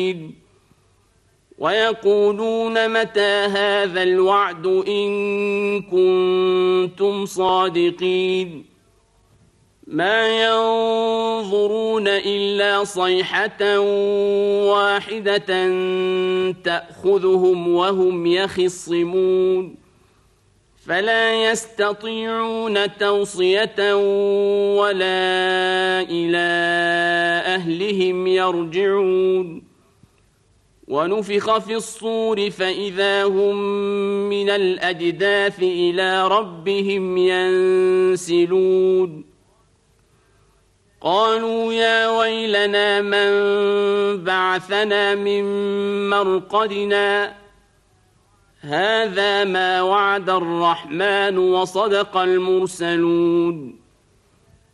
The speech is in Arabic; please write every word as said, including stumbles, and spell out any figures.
ويقولون متى هذا الوعد إن كنتم صادقين ما ينظرون إلا صيحة واحدة تأخذهم وهم يخصمون فلا يستطيعون توصية ولا إلى أهلهم يرجعون ونفخ في الصور فإذا هم من الأجداث إلى ربهم ينسلون قالوا يا ويلنا من بعثنا من مرقدنا هذا ما وعد الرحمن وصدق المرسلون